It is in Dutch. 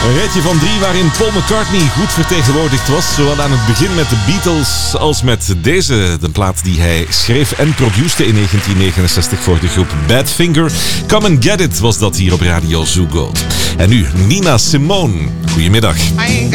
Een rijtje van 3 waarin Paul McCartney goed vertegenwoordigd was. Zowel aan het begin met de Beatles als met deze. De plaat die hij schreef en produceerde in 1969 voor de groep Badfinger. Come and Get It was dat hier op Radio Zoo Gold. En nu Nina Simone. Goedemiddag.